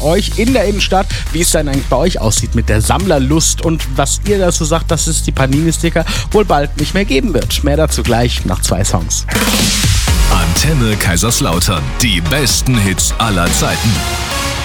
euch in der Innenstadt, wie es dann eigentlich bei euch aussieht mit der Sammlerlust und was ihr dazu sagt, dass es die Panini-Sticker wohl bald nicht mehr geben wird. Mehr dazu gleich nach 2 Songs. Antenne Kaiserslautern. Die besten Hits aller Zeiten.